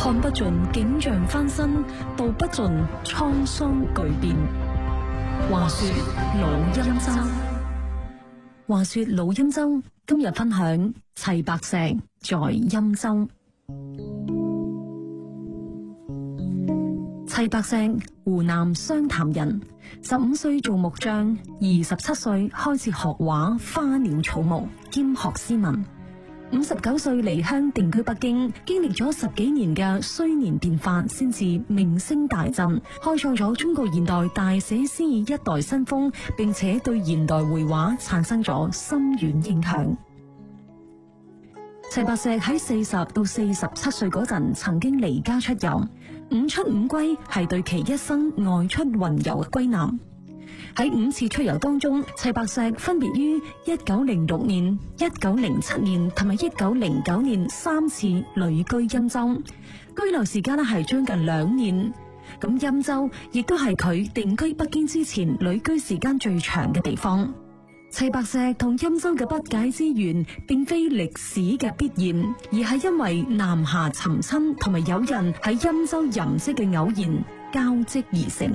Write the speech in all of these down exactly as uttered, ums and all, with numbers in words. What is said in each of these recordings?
看不盡景象翻新，道不盡滄桑巨變。話說老欽州，話說老欽州，今日分享齊白石在欽州。齊白石，湖南湘潭人，十五歲做木匠，二十七歲開始學畫花鳥草木，兼學詩文。五十九歲離鄉定居北京，經歷咗十幾年嘅衰年變化，先至名聲大振，開創咗中國現代大寫詩意一代新風，並且對現代繪畫產生咗深遠影響。齊白石喺四十到四十七歲嗰陣，曾經離家出遊，五出五歸係對其一生外出雲遊嘅歸納。喺五次出遊當中，齊白石分別於一九零六年、一九零七年同埋一九零九年三次旅居欽州，居留時間咧係將近兩年。咁欽州亦都係佢定居北京之前旅居時間最長嘅地方。齊白石同欽州嘅不解之緣，並非歷史嘅必然，而係因為南下尋親同埋友人喺欽州吟詩嘅偶然交織而成。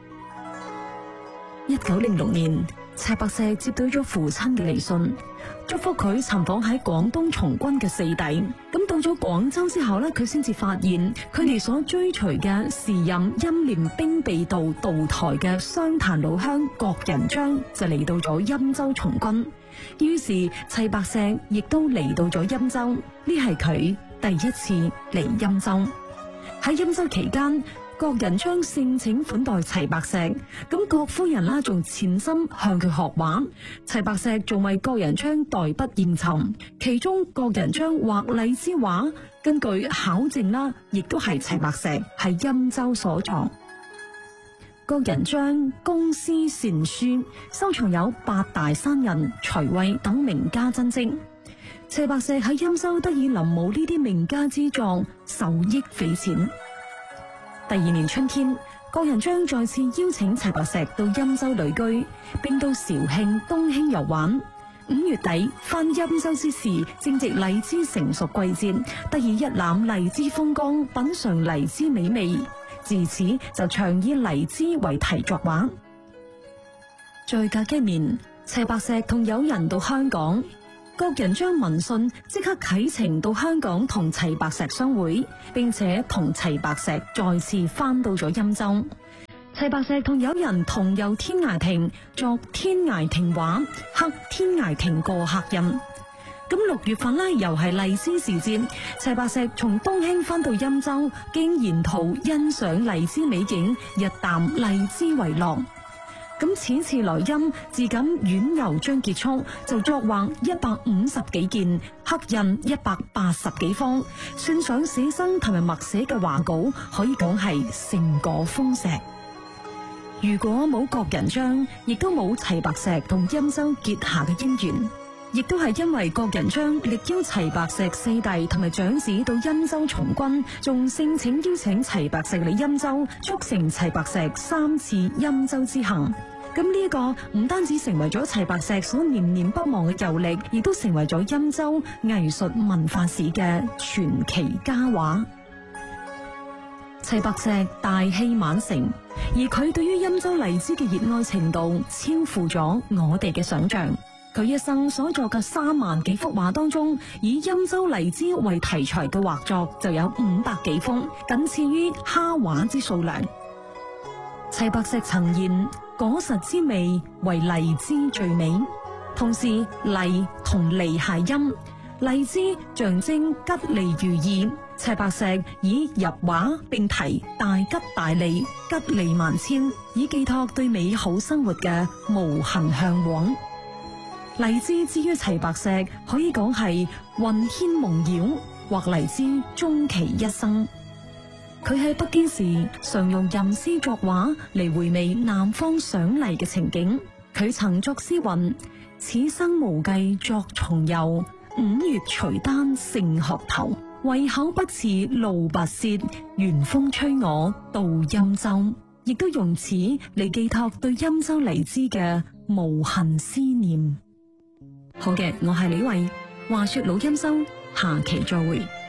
一九零六年，齊白石接到咗父親嘅嚟信，祝福佢尋訪喺廣東從軍嘅四弟。咁到咗廣州之後呢，佢先至發現佢哋所追隨嘅時任欽廉兵備道道台嘅湘潭老鄉郭仁章就嚟到咗欽州從軍。於是齊白石亦都嚟到咗欽州，呢係佢第一次嚟欽州。喺欽州期間，郭仁章盛情款待齊白石，咁郭夫人啦仲潛心向佢學畫，齊白石仲為郭仁章代筆應酬，其中郭仁章畫荔枝畫，根據考證啦，亦都係齊白石喺欽州所作。郭仁章工詩善書，收藏有八大山人、徐渭等名家真迹。齊白石喺欽州得以臨摹呢啲名家之作，受益匪淺。第二年春天，郭仁章再次邀請齊白石到欽州旅居，並到肇慶、東興遊玩。五月底返欽州之時，正值荔枝成熟季節，得以一覽荔枝風光，品嘗荔枝美味。自此就常以荔枝為題作畫。再隔一年，齊白石同友人到香港。郭仁章聞訊，即刻啟程到香港同齊白石相會，並且同齊白石再次翻到咗欽州。齊白石同友人同遊天涯亭，作天涯亭畫，刻天涯亭過客印。咁六月份呢，又係荔枝時節，齊白石從東興翻到欽州，經沿途欣賞荔枝美景，日啖荔枝為樂。咁此次來欽，自感遠遊將結束，就作畫一百五十幾件，刻印一百八十幾方，算上寫生同埋默寫嘅畫稿，可以講係成果豐碩。如果冇郭仁章，亦都冇齊白石同欽州結下嘅姻緣。亦都係因為郭仁章力邀齊白石四弟同埋長子到欽州從軍，仲盛請邀請齊白石嚟欽州，促成齊白石三次欽州之行。咁呢一個唔單止成為咗齊白石所念念不忘嘅遊歷，亦都成為咗欽州藝術文化史嘅傳奇佳話。齊白石大器晚成，而佢對於欽州荔枝嘅熱愛程度超乎咗我哋嘅想象。佢一生所作嘅三萬幾幅畫當中，以欽州荔枝為題材嘅畫作就有五百幾幅，僅次於蝦畫之數量。齊白石曾言：果實之味為荔枝最美。同時，荔同利諧音，荔枝象徵吉利如意。齊白石以入畫並題大吉大利、吉利萬千，以寄託對美好生活嘅無限向往。荔枝之於齊白石，可以講係魂牽夢繞，或荔枝終其一生。佢喺北京時，常用吟詩作畫嚟回味南方賞荔嘅情景。佢曾作詩云：此生無計作重遊，五月隨丹勝鶴頭。胃口不似露白舌，元風吹我到欽州。亦都用此嚟寄託對欽州荔枝嘅無限思念。好嘅，我係李慧，話說老欽州，下期再會。